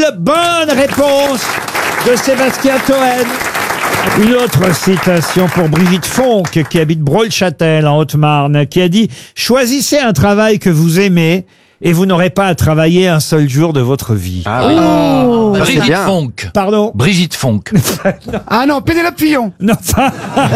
Bonne réponse de Sébastien Toen. Une autre citation pour Brigitte Fonck, qui habite Brault-le-Châtel, en Haute-Marne, qui a dit « Choisissez un travail que vous aimez et vous n'aurez pas à travailler un seul jour de votre vie. » Ah oui. Brigitte Fonck. Pardon? Brigitte Fonck. Ah non, Pénélope Fillon. Non, enfin,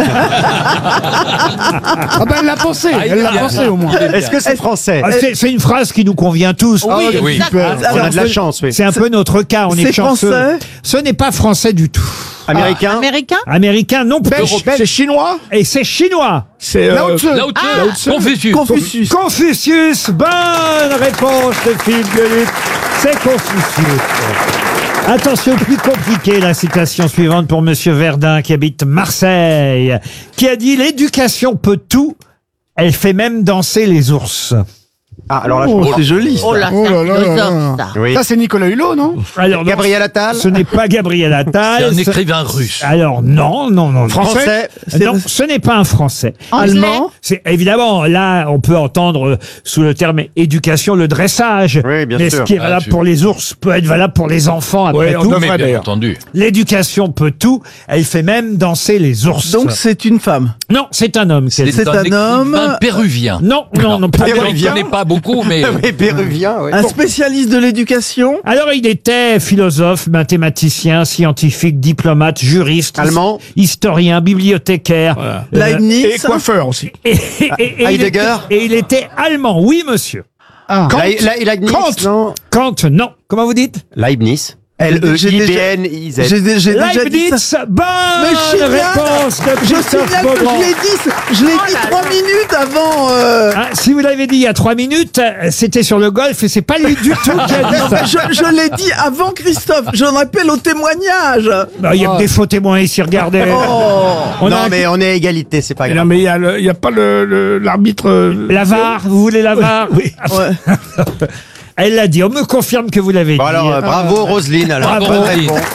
Ah ben elle l'a pensé, elle l'a pensé au moins. Est-ce que c'est français? c'est une phrase qui nous convient tous. Oui. On a de la chance, oui. C'est un peu notre cas, on est C'est chanceux. français? Ce n'est pas français du tout. Américain? Américain? Américain non plus. C'est chinois. Et c'est chinois. C'est Lao Tzu. Confucius. Confucius. Confucius. Bonne réponse de Philippe Gueluc. C'est Confucius. Attention, plus compliqué, la citation suivante pour Monsieur Verdun, qui habite Marseille, qui a dit « L'éducation peut tout, elle fait même danser les ours. » Ah, alors là, C'est joli. Oh là, Oh c'est là un là là philosophe, là. ça. Oui. Ça c'est Nicolas Hulot, non? Alors, non, Gabriel Attal? ce n'est pas Gabriel Attal. C'est un écrivain russe. Alors, non. Français? Non, ce n'est pas un Français. Allemand. C'est évidemment, là, on peut entendre sous le terme éducation le dressage. Oui, bien mais sûr. ce qui est valable pour les ours peut être valable pour les enfants après tout. Mais bien entendu. L'éducation peut tout. Elle fait même danser les ours. Donc c'est une femme. Non, c'est un homme. C'est un homme. écrivain péruvien. Non, pas Je péruvien. ne connais pas beaucoup, mais... Oui, péruvien, oui. Un spécialiste de l'éducation. Alors, il était philosophe, mathématicien, scientifique, diplomate, juriste, Allemand. historien, bibliothécaire. Leibniz. Et coiffeur aussi. Et Heidegger. il était allemand. Oui, monsieur. Ah. Leibniz, Kant. non? Kant, non. Comment vous dites? Leibniz. L-E-I-B-N-I-Z. J'ai déjà dit ça. Leibniz. Bonne signale- réponse de Je Christophe signale que Beaugrand. je l'ai dit 3 minutes avant. Ah, si vous l'avez dit il y a 3 minutes, c'était sur le golf et c'est pas lui du tout qui a dit ça. Je l'ai dit avant Christophe. J'en appelle au témoignage. Bah, il y a que des faux témoins ici, regardez. On Non, a mais on est à égalité, c'est pas Non grave. mais il y a pas l'arbitre. la VAR, vous voulez la VAR? Oui. Ouais. Elle l'a dit, on me confirme que vous l'avez Bon dit. alors, bravo Roselyne, alors. Bravo, Bonne Roselyne. réponse.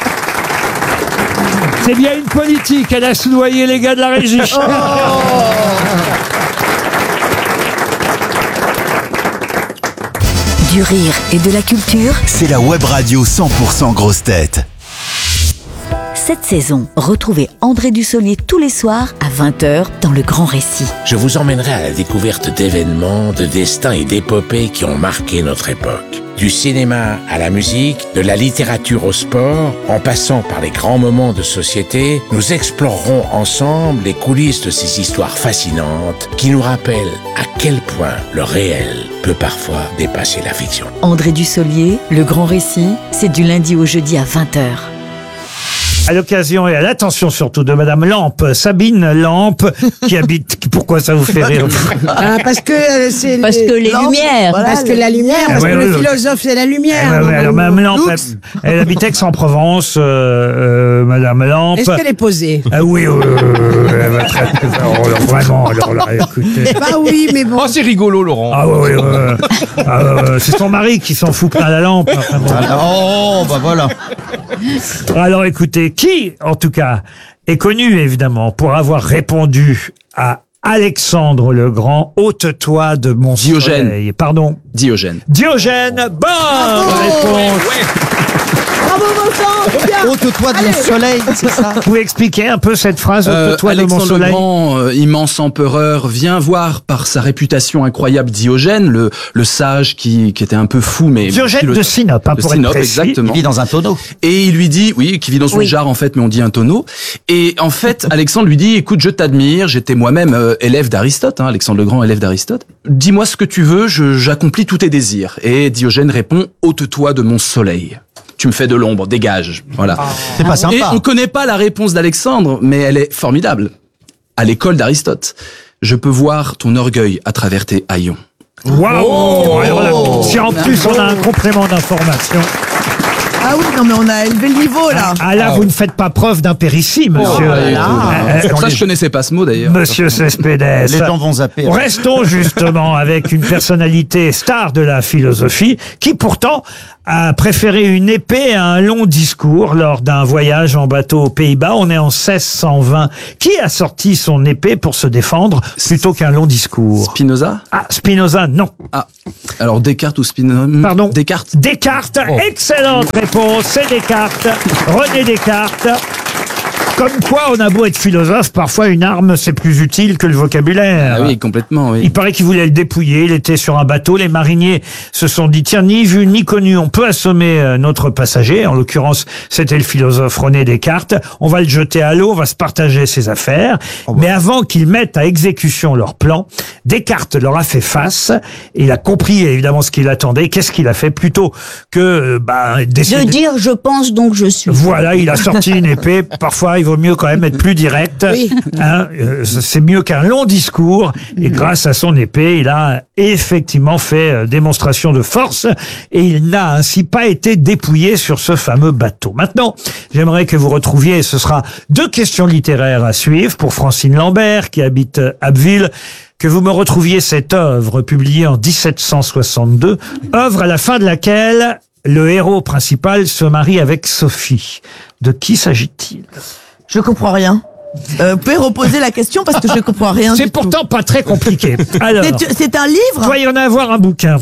C'est bien une politique, elle a soudoyé les gars de la régie. Du rire et de la culture. C'est la web radio 100% grosse tête. Cette saison, retrouvez André Dussolier tous les soirs à 20h dans Le Grand Récit. Je vous emmènerai à la découverte d'événements, de destins et d'épopées qui ont marqué notre époque. Du cinéma à la musique, de la littérature au sport, en passant par les grands moments de société, nous explorerons ensemble les coulisses de ces histoires fascinantes qui nous rappellent à quel point le réel peut parfois dépasser la fiction. André Dussolier, Le Grand Récit, c'est du lundi au jeudi à 20h. À l'occasion et à l'attention surtout de Madame Lampe, Sabine Lampe, qui habite... Pourquoi ça vous fait rire? Ah, parce que c'est Parce que les lumières. parce que la lumière, parce Ouais, que ouais, le ouais. philosophe c'est la lumière. Ouais, ouais, alors, Madame Lampe, Lux. elle habite Aix-en-Provence, Madame Lampe. Est-ce qu'elle est posée? Ah oui, elle va très, alors, vraiment, alors là, écoutez. Bah oui, mais bon. Oh, c'est rigolo, Laurent. Ah ouais, c'est son mari qui s'en fout plein la lampe. Enfin, bon. Oh, bah voilà. Alors écoutez, qui, en tout cas, est connu évidemment pour avoir répondu à Alexandre le Grand, ôte-toi de mon Diogène. soleil. Pardon. Diogène. Diogène, bonne réponse. Bravo Vincent, bien. Ôte-toi de mon soleil, c'est ça? Vous pouvez expliquer un peu cette phrase, ôte-toi de mon Alexandre le soleil? Grand, immense empereur, vient voir par sa réputation incroyable Diogène, le sage qui était un peu fou, mais... Diogène de Sinope, hein, de pour Sinope, être précis. exactement. Il vit dans un tonneau. Et il lui dit, oui, qui vit dans une jarre en fait, mais on dit un tonneau. Et en fait, Alexandre lui dit, écoute, je t'admire, j'étais moi-même élève d'Aristote, hein, Alexandre le Grand, élève d'Aristote. Dis-moi ce que tu veux, j'accomplis tous tes désirs. Et Diogène répond, ôte-toi de mon soleil. Tu me fais de l'ombre, dégage. Voilà. C'est pas Et sympa. on connaît pas la réponse d'Alexandre, mais elle est formidable. À l'école d'Aristote, je peux voir ton orgueil à travers tes haillons. Waouh! Alors là, si en plus on a un complément d'information. Ah oui, non mais on a élevé le niveau là. Ah là, vous ne faites pas preuve d'impéritie, monsieur. C'est pour ça que je connaissais pas ce mot d'ailleurs. Monsieur Cespedes. Les gens vont zapper. Restons justement avec une personnalité star de la philosophie qui pourtant a préféré une épée à un long discours lors d'un voyage en bateau aux Pays-Bas. On est en 1620. Qui a sorti son épée pour se défendre plutôt qu'un long discours? Spinoza? Ah, Spinoza, non. Ah, alors Descartes ou Spinoza? Pardon. Descartes. Descartes, excellente réponse, c'est Descartes, René Descartes. Comme quoi, on a beau être philosophe, parfois une arme c'est plus utile que le vocabulaire. Ah oui, complètement, oui. Il paraît qu'il voulait le dépouiller, il était sur un bateau, les mariniers se sont dit, tiens, ni vu ni connu, on peut assommer notre passager, en l'occurrence c'était le philosophe René Descartes, on va le jeter à l'eau, on va se partager ses affaires, mais avant qu'ils mettent à exécution leur plan, Descartes leur a fait face, et il a compris évidemment ce qu'il attendait, qu'est-ce qu'il a fait plutôt que De dire je pense donc je suis. Voilà, il a sorti une épée, parfois il vaut mieux quand même être plus direct. Oui. Hein, c'est mieux qu'un long discours. Et grâce à son épée, il a effectivement fait démonstration de force et il n'a ainsi pas été dépouillé sur ce fameux bateau. Maintenant, j'aimerais que vous retrouviez, et ce sera 2 questions littéraires à suivre pour Francine Lambert qui habite Abbeville, que vous me retrouviez cette œuvre publiée en 1762, œuvre à la fin de laquelle le héros principal se marie avec Sophie. De qui s'agit-il? Je comprends rien. Vous pouvez reposer la question parce que je comprends rien. C'est du pourtant tout. pas très compliqué. Alors, C'est un livre. il doit y en avoir un bouquin.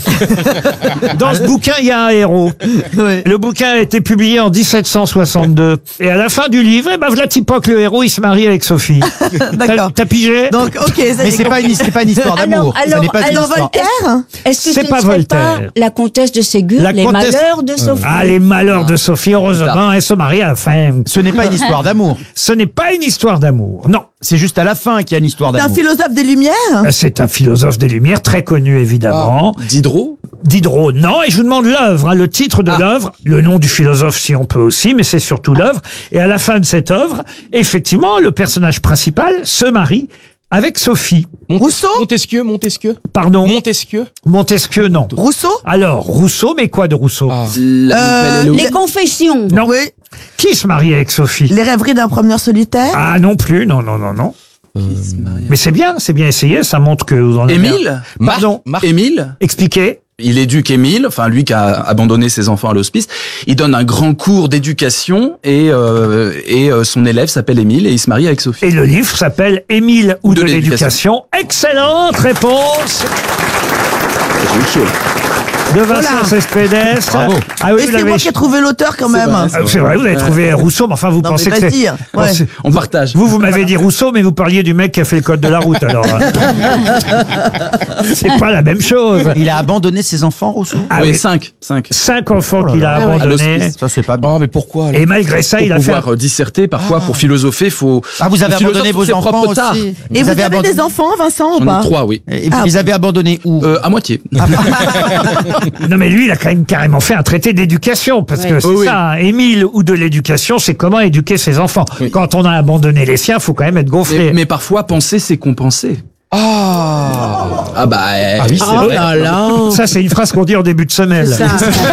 Dans ce bouquin, il y a un héros. Oui. Le bouquin a été publié en 1762. Et à la fin du livre, voilà que le héros, il se marie avec Sophie. D'accord. T'as pigé? Donc ok. ça Mais y est, c'est pas une histoire d'amour. Ça n'est pas une Alors histoire. Voltaire. Est-ce que C'est ce pas ne serait Voltaire. pas la comtesse de Ségur, La les comtesse- malheurs de Sophie? Ah, les malheurs de Sophie, heureusement, elle se marie à la fin. Ce n'est pas une histoire d'amour. Ce n'est pas une histoire d'amour. Non. C'est juste à la fin qu'il y a une histoire C'est un d'amour. philosophe des Lumières. C'est un philosophe des Lumières, très connu évidemment. Diderot? Diderot, non, et je vous demande l'œuvre, hein, le titre de l'œuvre, le nom du philosophe si on peut aussi, mais c'est surtout l'œuvre. Et à la fin de cette œuvre, effectivement, le personnage principal se marie avec Sophie. Rousseau. Montesquieu? Pardon. Montesquieu? Montesquieu, non. Rousseau. Alors, Rousseau, mais quoi de Rousseau? Les confessions. Non. Oui. Qui se marie avec Sophie? Les rêveries d'un promeneur solitaire. Ah non plus, non. Mais c'est bien essayé, ça montre que vous en avez... Émile? Pardon. Émile? Expliquez. Il éduque Émile, enfin lui qui a abandonné ses enfants à l'hospice. Il donne un grand cours d'éducation et son élève s'appelle Émile et il se marie avec Sophie. Et le livre s'appelle Émile ou de l'éducation. Excellente réponse J'ai eu chaud. de Vincent Cespedes. Bravo. Ah oui, Et vous c'est l'avez... moi qui ai trouvé l'auteur quand même. Ah, c'est vrai, vous avez trouvé Rousseau, mais enfin vous Non, pensez mais que vas-y, c'est... ouais. c'est- On partage. Vous m'avez dit Rousseau, mais vous parliez du mec qui a fait le code de la route, alors. C'est pas la même chose. Il a abandonné ses enfants, Rousseau. Ah oui, oui, 5. 5 enfants qu'il a À abandonnés. l'hospice. Ça, c'est pas bien. Oh, mais pourquoi alors? Et malgré ça, Pour il a fait... pouvoir disserter, parfois, pour philosopher, faut... Ah, vous avez le philosophe abandonné trouve vos ses enfants propres tares. aussi. Et vous avez abandonné- des enfants, Vincent, ou J'en pas? ai 3, oui. Et vous les avez abandonnés où À moitié. Non mais lui, il a quand même carrément fait un traité d'éducation, parce que c'est Oui, oui. ça, hein, Émile ou de l'éducation, c'est comment éduquer ses enfants. Oui. Quand on a abandonné les siens, faut quand même être gonflé. Mais parfois, penser, c'est compenser. Ah bah... oui, c'est vrai. là là. Ça, c'est une phrase qu'on dit en début de semelle. Ça.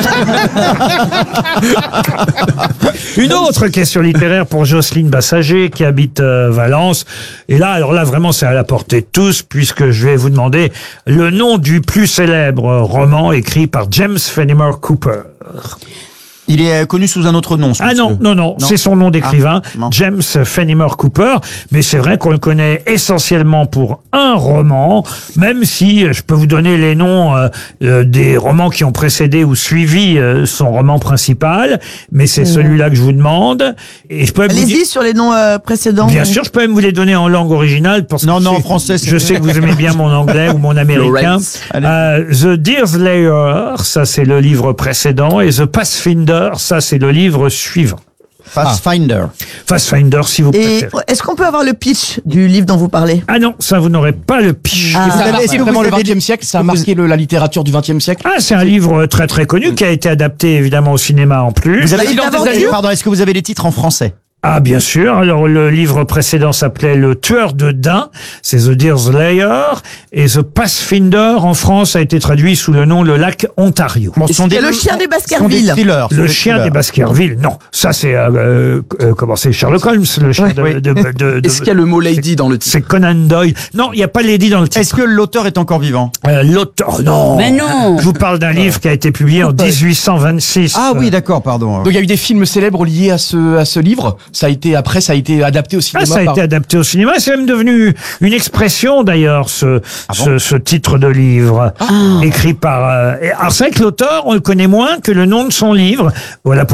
Une autre question littéraire pour Jocelyne Bassager qui habite Valence. Et là, alors là, vraiment, c'est à la portée de tous puisque je vais vous demander le nom du plus célèbre roman écrit par James Fenimore Cooper. Il est connu sous un autre nom. ce Ah monsieur. non, c'est son nom d'écrivain, Ah, non. James Fenimore Cooper. Mais c'est vrai qu'on le connaît essentiellement pour un roman, même si je peux vous donner les noms des romans qui ont précédé ou suivi son roman principal. Mais c'est celui-là que je vous demande. Et je peux même vous dire... Allez-y sur les noms précédents. Bien sûr, je peux même vous les donner en langue originale. Parce Non, que non, c'est- en français, c'est Je sais que vous aimez bien mon anglais ou mon américain. Lawrence. The Deerslayer, ça c'est le livre précédent. Et The Pathfinder, ça c'est le livre suivant. Pathfinder. Pathfinder, si vous Et préférez. est-ce qu'on peut avoir le pitch du livre dont vous parlez? Ah non, ça vous n'aurez pas le pitch. Ah. Vous avez- C'est est-ce que vraiment vous le avez- 20e siècle, ça a marqué la littérature du 20e siècle. Ah, c'est un livre très très connu qui a été adapté évidemment au cinéma en plus. Vous avez Silence des Pardon, est-ce que vous avez les titres en français? Ah, bien sûr. Alors, le livre précédent s'appelait Le Tueur de Daims, c'est The Deer Slayer, et The Pathfinder, en France, a été traduit sous le nom Le Lac Ontario. Bon, Le chien des Baskerville. Le chien des Baskerville, non. Ça, c'est, comment c'est Sherlock Holmes, le chien de Est-ce qu'il y a le mot lady dans le titre? C'est Conan Doyle. Non, il n'y a pas lady dans le titre. Est-ce que l'auteur est encore vivant? L'auteur, non. Mais non. Je vous parle d'un livre qui a été publié en 1826. Ah oui, d'accord, pardon. Donc il y a eu des films célèbres liés à ce livre. Ça a été adapté au cinéma. Ah, ça a été adapté au cinéma. C'est même devenu une expression d'ailleurs, ce titre de livre écrit par. Alors c'est vrai que l'auteur, on le connaît moins que le nom de son livre. Voilà.